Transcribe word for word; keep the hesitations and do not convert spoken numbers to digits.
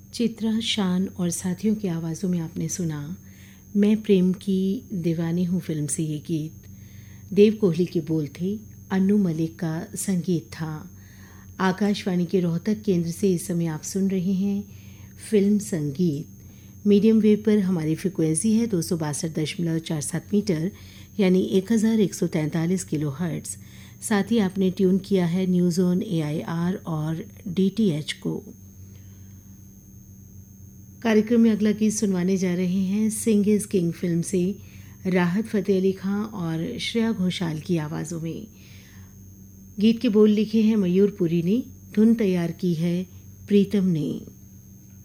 चित्रा, शान और साथियों की आवाज़ों में आपने सुना मैं प्रेम की दीवानी हूँ फिल्म से ये गीत। देव कोहली के बोल थे, अन्नू मलिक का संगीत था। आकाशवाणी के रोहतक केंद्र से इस समय आप सुन रहे हैं फिल्म संगीत। मीडियम वेव पर हमारी फ्रिक्वेंसी है दो सौ बासठ दशमलव चार सात मीटर यानी एक हज़ार एक सौ तैंतालीस किलो हर्ट्ज़। साथ ही आपने ट्यून किया है news on A I R और डी टी एच को। कार्यक्रम में अगला गीत सुनवाने जा रहे हैं सिंग इज किंग फिल्म से राहत फ़तेह अली खां और श्रेया घोषाल की आवाज़ों में। गीत के बोल लिखे हैं मयूर पुरी ने, धुन तैयार की है प्रीतम ने।